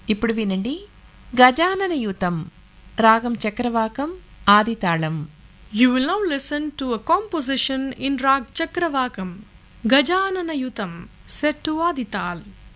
ఇప్పుడు వినండి గజాననయుతం రాగం Chakravakam ఆదితాళం. You will now listen to a composition in Rag Chakravakam, Gajanana Yutam, set to Adital.